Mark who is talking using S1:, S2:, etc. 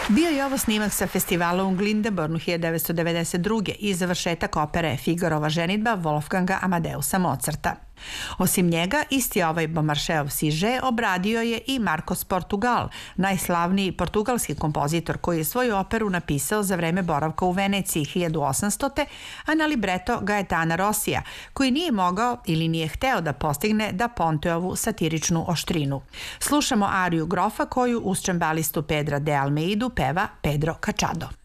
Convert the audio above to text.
S1: Bio je ovo snimak sa festivala u Glyndebournu 1992. i završetak opere Figarova ženidba Wolfganga Amadeusa Mozarta. Osim njega, isti ovaj Beaumarchais Siže obradio je i Marcos Portugal, najslavniji portugalski kompozitor koji je svoju operu napisao za vreme boravka u Veneciji 1800. a na libreto Gaetana Rossija, koji nije mogao ili nije hteo da postigne da Ponteovu satiričnu oštrinu. Slušamo ariju Grofa koju uz čembalistu Pedra de Almeidu peva Pedro Cachado.